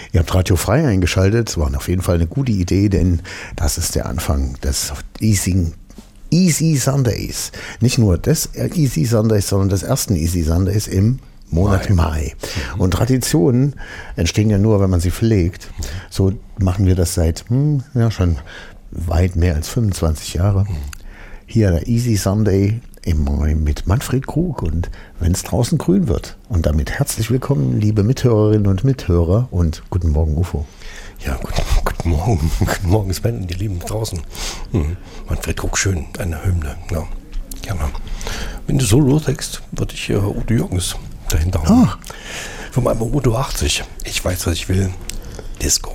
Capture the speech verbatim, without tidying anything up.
Ihr habt Radio Frei eingeschaltet. Es war auf jeden Fall eine gute Idee, denn das ist der Anfang des Easy, Easy Sundays. Nicht nur des Easy Sundays, sondern des ersten Easy Sundays im Monat Mai. Mai. Und Traditionen entstehen ja nur, wenn man sie pflegt. So machen wir das seit hm, ja, schon weit mehr als fünfundzwanzig Jahre. Hier der Easy Sunday im Mai mit Manfred Krug und wenn es draußen grün wird. Und damit herzlich willkommen, liebe Mithörerinnen und Mithörer und guten Morgen, U F O. Ja, guten, guten Morgen. Guten Morgen, Sven und die Lieben draußen. Mhm. Manfred Krug, schön, eine Hymne. Ja, gerne. Wenn du so loslegst, würde ich äh, Udo Jürgens dahinter haben. Ah. Von meinem Udo achtzig. Ich weiß, was ich will. Disco.